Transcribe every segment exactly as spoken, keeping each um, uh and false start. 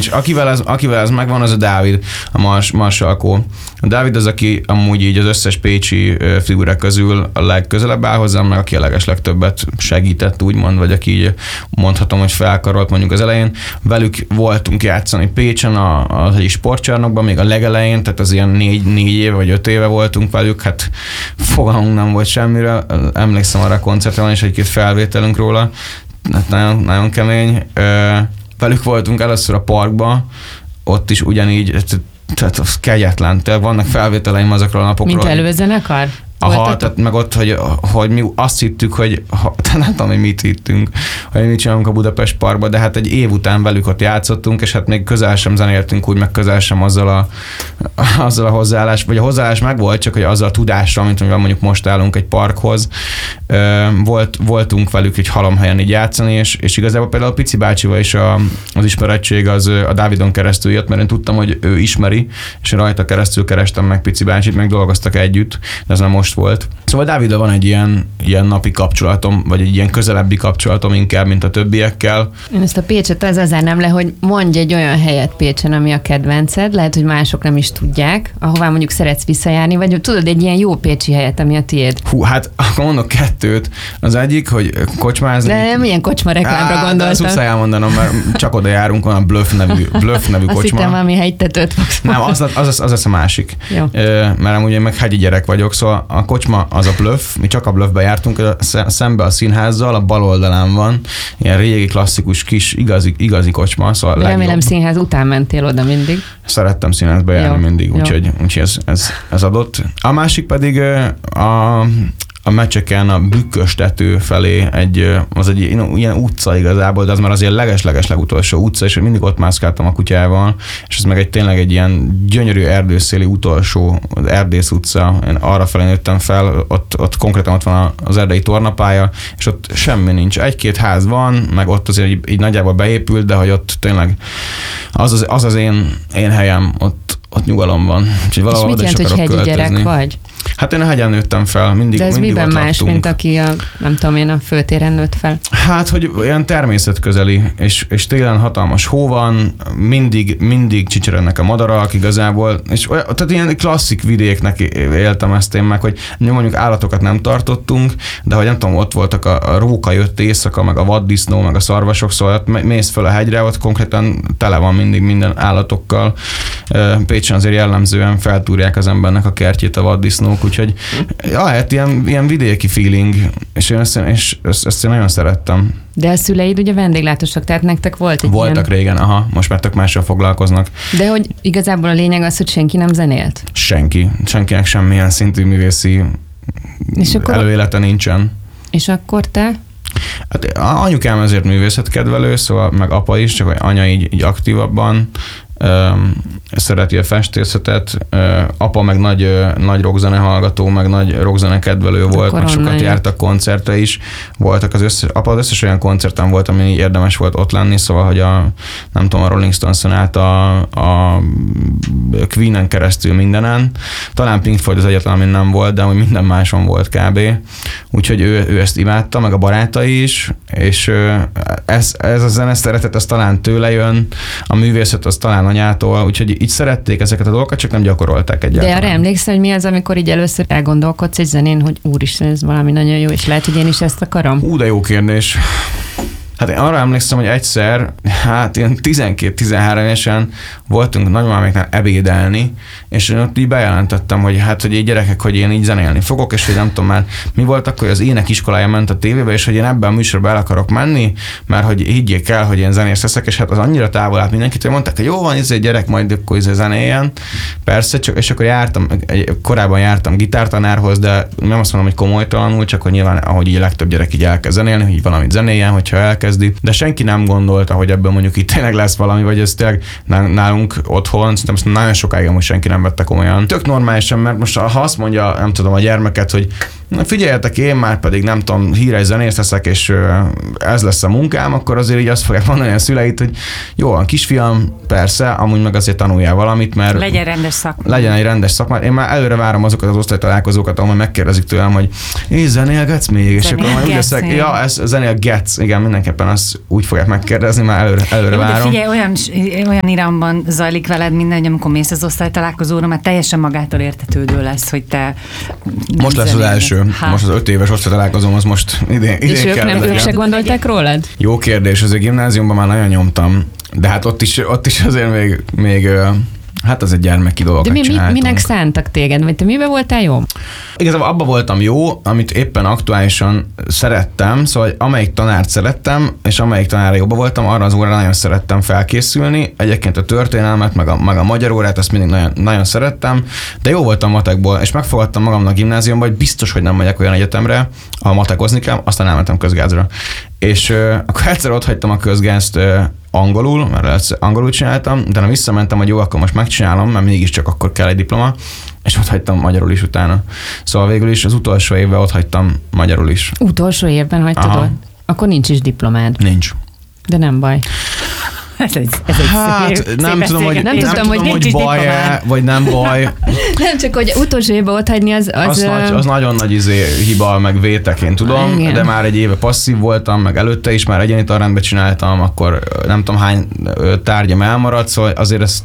nincs. Akivel ez, akivel ez megvan, az a Dávid, a Mars, Marsalkó. A Dávid az, aki amúgy így az összes pécsi figura közül a legközelebb áll hozzám, meg aki a legeslegtöbbet segített, úgymond, vagy aki így mondhatom, hogy felkarolt mondjuk az elején. Velük voltunk játszani Pécsen, a, a sportcsarnokban, még a legelején, tehát az ilyen négy, négy éve vagy öt éve voltunk velük, hát fogalmunk nem volt semmire. Emlékszem arra a koncertre, van is egy-két felvételünk róla, hát nagyon, nagyon kemény. Velük voltunk először a parkba, ott is ugyanígy, tehát az kegyetlen, tehát vannak felvételeim azokról a napokról. Mint előzenekar? Aha, tehát meg ott, hogy, hogy mi azt hittük, hogy ha, nem tudom, hogy mit hittünk, hogy mit csinálunk a Budapest Parkba, de hát egy év után velük ott játszottunk, és hát még közel sem zenéltünk úgy, meg közel sem azzal a, azzal a hozzáállás, vagy a hozzáállás meg volt, csak hogy azzal a tudással, mint amivel mondjuk most állunk egy parkhoz. Volt, voltunk velük egy halomhelyen így játszani, és, és igazából például a Pici bácsival is a, az ismerettség az a Dávidon keresztül jött, mert én tudtam, hogy ő ismeri, és rajta keresztül kerestem meg Pici bácsit, meg dolgoztak együtt, de ez nem most volt. Szóval Dáviddal van egy ilyen, ilyen napi kapcsolatom, vagy egy ilyen közelebbi kapcsolatom inkább, mint a többiekkel. Én ezt a Pécset az azért nem le, hogy mondj egy olyan helyet Pécsen, ami a kedvenced, lehet, hogy mások nem is tudják, ahová mondjuk szeretsz visszajárni, vagy tudod egy ilyen jó pécsi helyet, ami a tiéd. Hú, hát akkor mondok kettőt. Az egyik, hogy kocsmázni. De milyen kocsma reklámra gondoltam? De ezt muszáj elmondanom, mert csak oda járunk, van a Bluff nevű, Bluff nevű kocsma. Azt hittem, valami helytetőt fogsz. Nem, az, az, az, az, az a másik. Jó. Mert amúgy én meg hegyi gyerek vagyok, szóval a kocsma az a Bluff, mi csak a Bluffbe jártunk, szembe a színházzal, a bal oldalán van, ilyen régi, klasszikus, kis, igazi, igazi kocsma, szóval remélem legjobb. Színház után mentél oda mindig. Szerettem színházba járni jó, mindig, úgyhogy, úgyhogy ez, ez, ez adott. A másik pedig a, a meccseken a Bükkös tető felé egy, az egy ilyen utca igazából, de az már azért leges-leges legutolsó utca, és mindig ott mászkáltam a kutyával, és ez meg egy tényleg egy ilyen gyönyörű erdőszéli utolsó Erdész utca, én arra felé nőttem fel, ott, ott konkrétan ott van az erdei tornapálya, és ott semmi nincs. Egy-két ház van, meg ott azért így, így nagyjából beépült, de hogy ott tényleg az az, az, az én, én helyem, ott, ott nyugalom van. És mit jelent, hogy hegyi gyerek vagy? Hát én a hegyen nőttem fel, mindig De ez mindig miben más, laktunk. mint aki a, nem tudom én, a föltéren nőtt fel? Hát, hogy olyan természetközeli, és, és télen hatalmas hó van, mindig, mindig csicserednek a madarak igazából, és olyan, tehát ilyen klasszik vidéknek éltem ezt én meg, hogy mondjuk állatokat nem tartottunk, de hogy nem tudom, ott voltak a, a róka jött éjszaka, meg a vaddisznó, meg a szarvasok, szóval mész föl a hegyre, ott konkrétan tele van mindig minden állatokkal. Pécsen azért jellemzően feltúrják az embernek a kertjét a vaddisznók, úgyhogy ja, hát ilyen, ilyen vidéki feeling, és én ezt, és ezt, ezt én nagyon szerettem. De a szüleid ugye vendéglátósak, tehát nektek volt egy Voltak ilyen... régen, aha, most már tök mással foglalkoznak. De hogy igazából a lényeg az, hogy senki nem zenélt? Senki. Senkinek semmilyen szintű művészi és akkor... előélete nincsen. És akkor te? Hát anyukám ezért művészetkedvelő, szóval meg apa is, csak anya így, így aktívabban. Um, szereti a festészetet, uh, apa meg nagy, uh, nagy rockzene hallgató, meg nagy rockzene kedvelő volt, meg sokat jártak koncertre is, voltak az összes, apa az összes olyan koncerten volt, ami érdemes volt ott lenni, szóval, hogy a, nem tudom, a Rolling Stones-on át a, a Queen-en keresztül mindenen, talán Pink Floyd az egyetlen, ami nem volt, de hogy minden máson volt kb. Úgyhogy ő, ő ezt imádta, meg a barátai is, és uh, ez, ez a zene szeretet, az talán tőle jön, a művészet az talán anyától, úgyhogy így szerették ezeket a dolgokat, csak nem gyakorolták egyáltalán. De arra emlékszel, hogy mi az, amikor így először elgondolkodsz egy zenén, hogy úristen, ez valami nagyon jó, és lehet, hogy én is ezt akarom? Hú, de jó kérdés. Hát én arra emlékszem, hogy egyszer, hát ilyen tizenkét-tizenhárom évesen voltunk nagymamáméknál ebédelni, és én ott így bejelentettem, hogy hát, hogy így gyerekek, hogy én így zenélni fogok, és hogy nem tudom már, mi volt akkor, hogy az ének iskolája ment a tévébe, és hogy én ebben a műsorban el akarok menni, mert hogy higgyék el, hogy én zenész leszek, és hát az annyira távol állt mindenkit, hogy mondták, hogy jó van, ez egy gyerek, majd akkor ez zenéljen. Persze, csak, és akkor jártam, korábban jártam gitártanárhoz, de nem azt mondom, hogy komolytalanul, csak hogy nyilván, ahogy így a legtöbb gyerek így elkezd zenélni, hogy valamit zenéljen, hogyha elkezdi. De senki nem gondolta, hogy ebből mondjuk itt tényleg lesz valami, vagy ez tényleg nálunk otthon, szerintem ezt nagyon sokáig most senki nem vette komolyan. Tök normálisan, mert most ha azt mondja, nem tudom, a gyermeket, hogy na figyeljetek, én már pedig nem tudom, híres zenész leszek, és ez lesz a munkám, akkor azért így azt fogják mondani a szüleit, hogy jó, a kisfiam, persze, amúgy meg azért tanuljál valamit, mert legyen rendes szakma. Legyen egy rendes szakma. Én már előre várom azokat az osztálytalálkozókat, ahol megkérdezik tőlem, hogy és zenélgetsz még? És akkor majd úgy leszek, ja, ez zenélgetsz, igen, mindenképpen azt úgy fogják megkérdezni, már előre, előre jó, várom. De figyelj, olyan, olyan iramban zajlik veled minden, hogy amikor mész az osztálytalálkozóra, mert teljesen magától értetődő lesz, hogy te most lesz az első, hát. most az öt éves osztálytalálkozóm, az most idén, idén és ők, nem, ők se gondolták rólad? Jó kérdés, azért gimnáziumban már nagyon nyomtam, de hát ott is, ott is azért még, még hát az egy gyermeki dolgokat de mi, csináltunk. De minek szántak téged? Vagy te miben voltál jó? Igazából abban voltam jó, amit éppen aktuálisan szerettem, szóval amelyik tanárt szerettem, és amelyik tanárra jobban voltam, arra az órára nagyon szerettem felkészülni. Egyébként a történelmet, meg a, meg a magyar órát, azt mindig nagyon, nagyon szerettem, de jó voltam matekból, és megfogadtam magamnak gimnáziumban, hogy biztos, hogy nem megyek olyan egyetemre, ahol matekozni kell, aztán elmentem közgázra. És euh, akkor egyszer ott hagytam a közgázt euh, angolul, mert angolul csináltam, de ha visszamentem, hogy jó, akkor most megcsinálom, mert mégiscsak akkor kell egy diploma, és ott hagytam magyarul is utána. Szóval végül is az utolsó évben ott hagytam magyarul is. Utolsó évben hagytad ott? Akkor nincs is diplomád. Nincs. De nem baj. Ez egy, ez egy hát szép, nem szép tudom, hogy, nem nem tudom, tudom, hogy, hogy baj-e, vagy nem baj. Nem csak, hogy utolsó évben ott hagyni az... Az, az, ö... nagy, az nagyon nagy izé, hiba, meg vétek, én tudom, igen. De már egy éve passzív voltam, meg előtte is már egyéni tarrendbe csináltam, akkor nem tudom hány tárgyam elmaradt, szóval azért ezt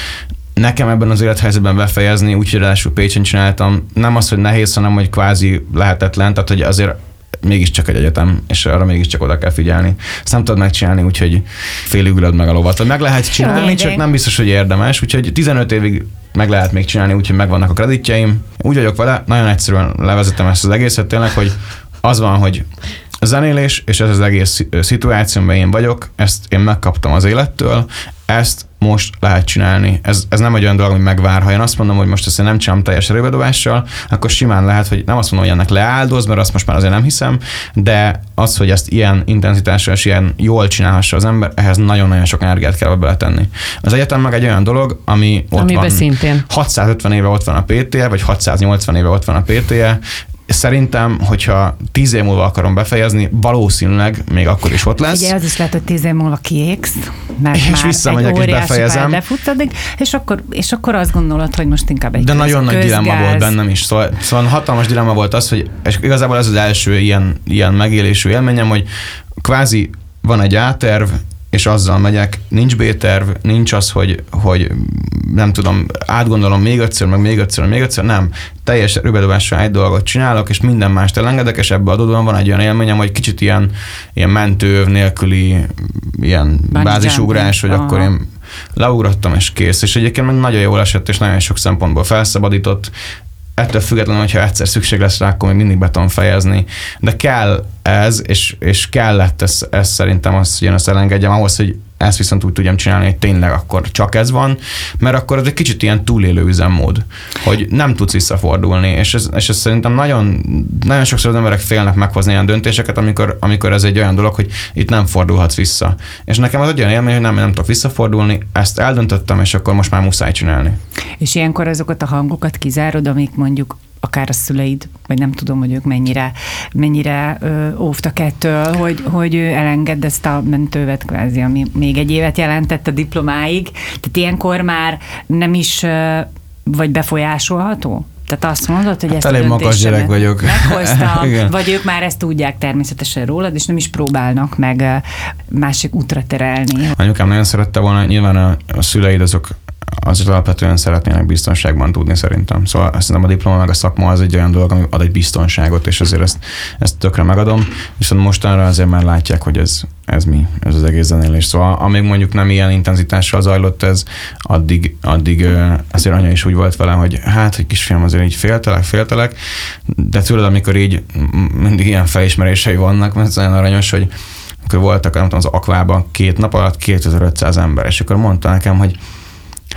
nekem ebben az élethelyzetben befejezni, úgyhogy ráadásul Pécsen csináltam. Nem az, hogy nehéz, hanem hogy kvázi lehetetlen, tehát hogy azért mégiscsak egy egyetem, és arra mégiscsak oda kell figyelni. Ezt nem tudod megcsinálni, úgyhogy félig ülöd meg a lovat. Meg lehet csinálni, jó, csak nem biztos, hogy érdemes, úgyhogy tizenöt évig meg lehet még csinálni, úgyhogy megvannak a kreditjeim. Úgy vagyok vele, nagyon egyszerűen levezetem ezt az egészet tényleg, hogy az van, hogy a zenélés, és ez az egész szituációmban én vagyok, ezt én megkaptam az élettől, ezt most lehet csinálni. Ez, ez nem egy olyan dolog, ami megvár. Ha én azt mondom, hogy most ezt én nem csinálom teljes erőbedobással, akkor simán lehet, hogy nem azt mondom, hogy ennek leáldoz, mert azt most már azért nem hiszem, de az, hogy ezt ilyen intenzitással és ilyen jól csinálhassa az ember, ehhez nagyon-nagyon sok energiát kell beletenni. Az egyetem meg egy olyan dolog, ami ott amiben van. Szintén. hatszázötven éve ott van a pé té e, vagy hatszáznyolcvan éve ott van a pé té e. Szerintem, hogyha tíz év múlva akarom befejezni, valószínűleg még akkor is ott lesz. Ugye az is lehet, hogy tíz év múlva kiégsz, mert és már visszamegyek és befejezem. Lefuttadik, és akkor, és akkor azt gondolod, hogy most inkább egy De köz, nagyon nagy közgáz. dilemma volt bennem is. Szóval, szóval hatalmas dilemma volt az, hogy és igazából ez az első ilyen, ilyen megélésű élményem, hogy kvázi van egy A-terv, és azzal megyek, nincs B-terv, nincs az, hogy, hogy nem tudom, átgondolom még ötször, meg még ötször, meg még ötször, nem. Teljes rövidobással egy dolgot csinálok, és minden mást elengedek, és ebből adódóan van egy olyan élményem, hogy kicsit ilyen, ilyen mentőv nélküli ilyen Bungee bázisugrás, hogy aha. akkor én leugrottam, és kész. És egyébként meg nagyon jól esett, és nagyon sok szempontból felszabadított. Ettől függetlenül, hogyha egyszer szükség lesz rá, akkor még mindig be tudom fejezni. De kell ez, és, és kellett ez, ez szerintem az, hogy én ezt elengedjem ahhoz, hogy ezt viszont úgy tudjam csinálni, hogy tényleg akkor csak ez van, mert akkor ez egy kicsit ilyen túlélő üzemmód, hogy nem tudsz visszafordulni, és ez, és ez szerintem nagyon, nagyon sokszor az emberek félnek meghozni ilyen döntéseket, amikor, amikor ez egy olyan dolog, hogy itt nem fordulhatsz vissza. És nekem az egy olyan élmény, hogy nem, nem tudok visszafordulni, ezt eldöntöttem, és akkor most már muszáj csinálni. És ilyenkor azokat a hangokat kizárod, amik mondjuk akár a szüleid, vagy nem tudom, hogy ők mennyire, mennyire ö, óvtak ettől, hogy, hogy elengedd ezt a mentővet kvázi, ami még egy évet jelentett a diplomáig. Tehát ilyenkor már nem is ö, vagy befolyásolható? Tehát azt mondod, hogy ezt elég a magas gyerek vagyok. meghoztam, vagy ők már ezt tudják természetesen rólad, és nem is próbálnak meg másik útra terelni. Anyukám nagyon szerette volna, nyilván a, a szüleid azok azért alapvetően szeretnének biztonságban tudni szerintem. Szóval szerintem a diploma meg a szakma az egy olyan dolog, ami ad egy biztonságot, és azért ezt, ezt tökre megadom. Viszont mostanra azért már látják, hogy ez, ez mi, ez az egész zenélés. Szóval amíg mondjuk nem ilyen intenzitással zajlott ez, addig, addig azért anya is úgy volt vele, hogy hát, hogy kisfiam, azért így féltelek, féltelek, de tőled, amikor így mindig ilyen felismerései vannak, mert ez olyan aranyos, hogy akkor voltak, nem tudom, az Akvában két nap alatt kétezer-ötszáz ember, és akkor mondta nekem, hogy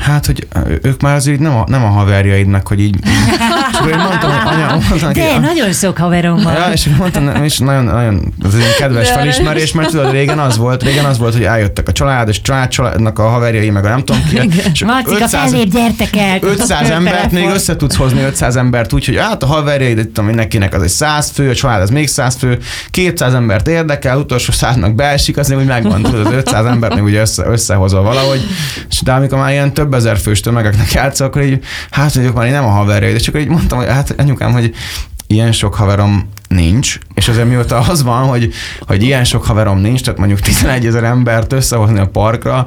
hát, hogy ők már azért nem a, nem a haverjaidnak, hogy így, és akkor én mondtam, hogy anya, mondtam, de neki, nagyon sok haverom van. Ja, és mondtam, és nagyon, nagyon az egy kedves felismerés, mert tudod, régen az volt, régen az volt, hogy eljöttek a család, és család, családnak a haverjai, meg a nem tudom ki. Marcika, felébb gyertek el! ötszáz embert még össze tudsz hozni, ötszáz embert úgy, hogy hát a haverjaid, itt mindenkinek az egy száz fő, a család az még száz fő, kétszáz embert érdekel, utolsó száznak beesik, azért úgy megvan, tudod, az ötszáz embert még ugye össze, összehozva valahogy, és de amikor már ilyen több ezer fős tömegeknek játszol, akkor így, hát mondjuk már nem a haverjaid, és akkor így mondtam, hogy hát anyukám, hogy ilyen sok haverom nincs, és azért mióta az van, hogy, hogy ilyen sok haverom nincs, tehát mondjuk tizenegyezer embert összehozni a parkra,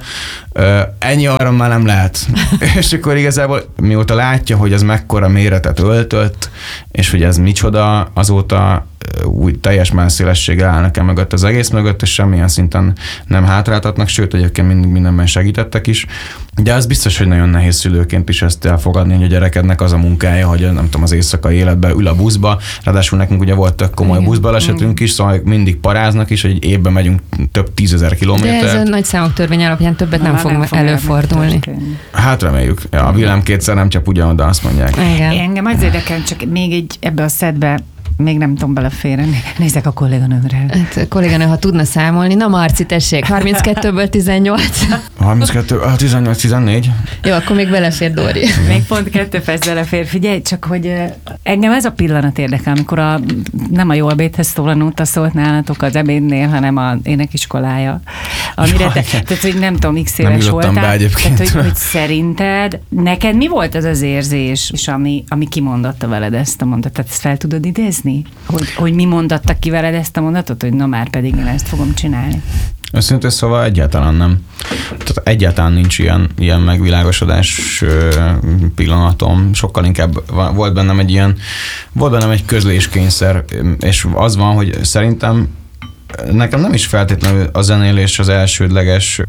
ennyi arra már nem lehet. És akkor igazából mióta látja, hogy ez mekkora méretet öltött, és hogy ez micsoda, azóta úgy teljes messzélességgel áll nekem mögött az egész mögött, és semmilyen szinten nem hátráltatnak, sőt, egyébként mindig mindenben segítettek is. De az biztos, hogy nagyon nehéz szülőként is ezt elfogadni, hogy a gyerekednek az a munkája, hogy nem tudom, az éjszakai életben ül a buszba, ráadásul nekünk ugye volt tök komoly buszbalesetünk is, szóval mindig paráznak is, hogy évben megyünk több tízezer kilométert. De ez a nagy számok törvény alapján többet nem, nem fog, nem fog előfordulni. Hát reméljük. Ja, a villám kétszer nem csap ugyanoda, azt mondják. Igen. Engem az érdekel, csak még egy ebbe a szedbe még nem tudom beleférni. Nézzek a kolléganőmre. Hát a kolléganő, ha tudna számolni. Na Marci, tessék, harminckettőből tizennyolc. harminckettő, tizennyolc, tizennégy. Jó, akkor még belefér Dóri. Még pont kettő perc belefér. Figyelj, csak hogy engem ez a pillanat érdekel, amikor a, nem a Jólbéthez Tólanóta szólt nálatok az ebédnél, hanem a énekiskolája. Amire te, tehát, hogy nem tudom, x éves voltál. Tehát, hogy, hogy szerinted neked mi volt az az érzés, és ami, ami kimondotta veled ezt a mondatot? Tehát ezt fel tudod idézni? Hogy, hogy mi mondattak ki veled ezt a mondatot, hogy na már pedig én ezt fogom csinálni. Őszintén szóval egyáltalán nem. Tehát egyáltalán nincs ilyen, ilyen megvilágosodás pillanatom. Sokkal inkább volt bennem egy ilyen, volt bennem egy közléskényszer, és az van, hogy szerintem nekem nem is feltétlenül a zenélés az elsődleges,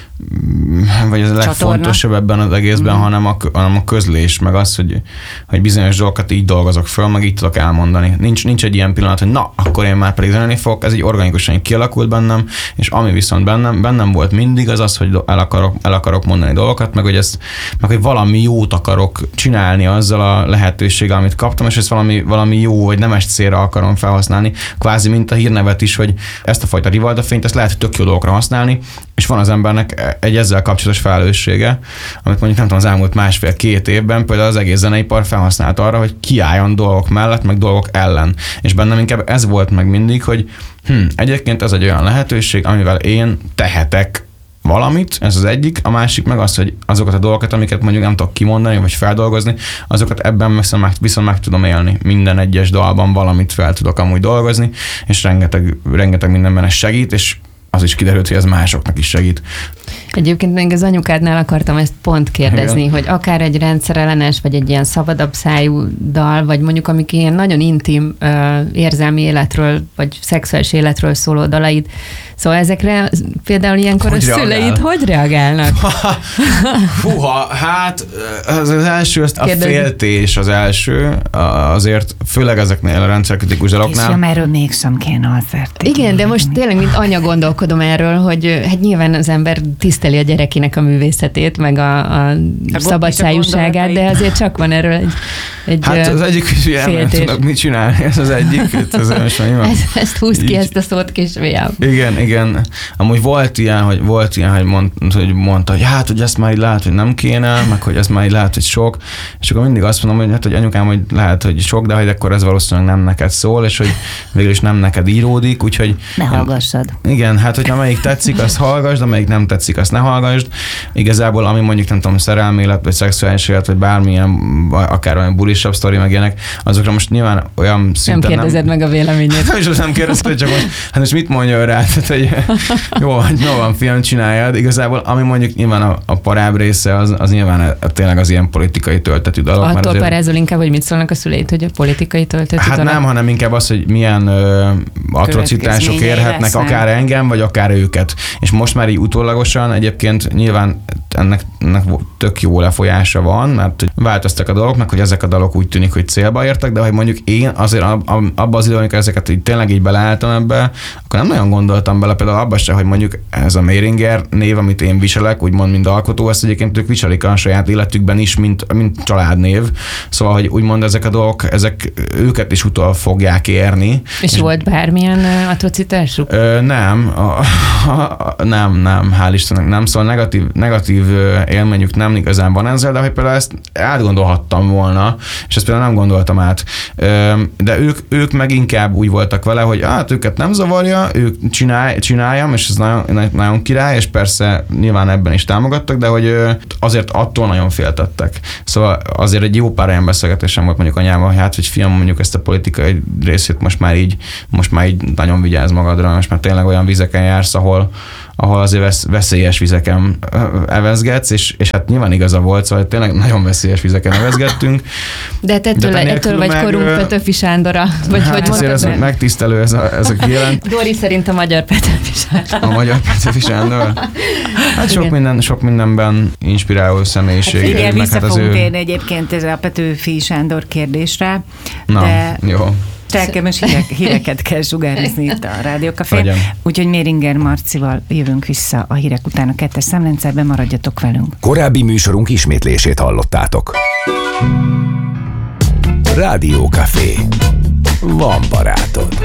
vagy az a legfontosabb ebben az egészben, mm. hanem, a, hanem a közlés, meg az, hogy, hogy bizonyos dolgokat így dolgozok föl, meg így tudok elmondani. Nincs, nincs egy ilyen pillanat, hogy na, akkor én már pedig zenélni fogok, ez így organikusan kialakult bennem, és ami viszont bennem, bennem volt mindig, az az, hogy el akarok, el akarok mondani dolgokat, meg hogy, ezt, meg hogy valami jót akarok csinálni azzal a lehetőséggel, amit kaptam, és ezt valami, valami jó, vagy nemes célra akarom felhasználni, kvázi mint a hírnevet is, hogy ezt a fajta rivaldafényt, ezt lehet tök jó dolgokra használni, és van az embernek egy ezzel kapcsolatos felelőssége, amit mondjuk nem tudom, az elmúlt másfél-két évben például az egész zeneipar felhasznált arra, hogy kiálljon dolgok mellett, meg dolgok ellen. És bennem inkább ez volt meg mindig, hogy hm, egyébként ez egy olyan lehetőség, amivel én tehetek valamit, ez az egyik, a másik meg az, hogy azokat a dolgokat, amiket mondjuk nem tudok kimondani, vagy feldolgozni, azokat ebben viszont, viszont meg tudom élni. Minden egyes dalban valamit fel tudok amúgy dolgozni, és rengeteg, rengeteg mindenben ez segít, és az is kiderült, hogy ez másoknak is segít. Egyébként még az anyukádnál akartam ezt pont kérdezni, igen, hogy akár egy rendszerellenes, vagy egy ilyen szabadabb szájú dal, vagy mondjuk amik ilyen nagyon intim uh, érzelmi életről, vagy szexuális életről szóló dalaid. Szóval ezekre például ilyenkor hogy a reagál? Szüleid hogy reagálnak? Húha, hát az, az első, azt a féltés az első, azért főleg ezeknél a rendszerkritikus daloknál. És erről mégsem kéne azért. Igen, de most tényleg mint anya gondolkodom erről, hogy hát nyilván az ember tiszteli a gyerekének a művészetét, meg a, a, a szabadszájúságát, de azért csak van erről egy, egy hát az egyik, hogy nem tudok mit csinálni, ez az egyik. Ez ez, ezt húzd ki, ezt a szót, kisfiam. Igen, igen. Amúgy volt ilyen, hogy, volt ilyen, hogy, mond, hogy mondta, hogy hát, hogy ezt már így lehet, hogy nem kéne, meg hogy ezt már így lehet, hogy sok, és akkor mindig azt mondom, hogy hát, hogy anyukám, hogy lehet, hogy sok, de hogy akkor ez valószínűleg nem neked szól, és hogy végül is nem neked íródik, úgyhogy... Ne hallgassad. Igen, hát hogy amelyik tetszik, azt hallgassd, amelyik nem tetszik, azt ne hallgassd. Igazából, ami mondjuk nem tudom, szerelmi élet, vagy szexuális élet, vagy bármilyen, akár olyan bulisabb sztori, meg ilyenek, azokra most nyilván olyan szinten nem... kérdezed nem, meg a véleményét. Nem is nem kérdezed, csak most, hát most mit mondja rá? Tehát, hogy jó, jó van, fiam, csináljad. Igazából, ami mondjuk nyilván a, a parább része, az, az nyilván tényleg az ilyen politikai töltetű dalok. Attól azért... parázol inkább, hogy mit szólnak a szüleid, hogy a politikai töltetű hát dalok? Nem, hanem inkább az, hogy milyen ö, atrocitások érhetnek lesznek. Akár engem, vagy akár őket. És most már így utólagosan egyébként nyilván ennek, ennek tök jó lefolyása van, mert hogy változtak a dolgok, meg hogy ezek a dalok úgy tűnik, hogy célba értek, de hogy mondjuk én azért ab, ab, abban az időben, amikor ezeket így tényleg így beleálltam ebbe, akkor nem nagyon gondoltam bele például abba se, hogy mondjuk ez a Méringer név, amit én viselek, úgymond mind alkotó, ezt egyébként ők viselik a saját életükben is, mint, mint családnév. Szóval, hogy úgymond ezek a dolgok, ezek őket is utol fogják érni. És, és volt bármilyen uh, atrocitásuk? Ö, nem, a, a, a, nem, nem, hál' Istennek nem, szóval negatív, negatív élményük nem igazán van ezzel, de hogy például ezt átgondolhattam volna, és ezt például nem gondoltam át. Ö, de ők, ők meg inkább úgy voltak vele, hogy hát őket nem zavarja, ők csinálj, csináljam, és ez nagyon, nagyon király, és persze nyilván ebben is támogattak, de hogy azért attól nagyon féltettek. Szóval azért egy jó pár olyan beszélgetésem volt mondjuk anyával, hogy hát, hogy fiam, mondjuk ezt a politikai részét most már így, most már így nagyon vigyázz magadra, most már tényleg olyan vizeken jársz, ahol, ahol azért veszélyes vizeken evezgetsz, és, és hát nyilván igaza volt, szóval tényleg nagyon veszélyes vizeken evezgettünk. De hát ettől, de ettől vagy meg, korunk Petőfi Sándora, vagy hát hogy mondtad? Ez megtisztelő ez a, ez a kijelent. Dori szerint a magyar Petőfi Sándor. A magyar Petőfi Sándor? Hát sok, minden, sok mindenben inspiráló személyiség. Hát igen, vissza hát fogunk ő... térni egyébként ez a Petőfi Sándor kérdésre. Na, de... jó. Telkemes hírek, híreket kell sugárizni itt a Rádió Cafén. Úgyhogy Méringer Marcival jövünk vissza a hírek után a kettes számrendszerben, maradjatok velünk. Korábbi műsorunk ismétlését hallottátok. Rádió Café. Van barátod.